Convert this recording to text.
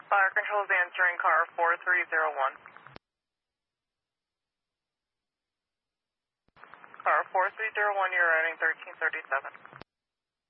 Fire control is answering car 4301. Car 4301, you're routing 1337.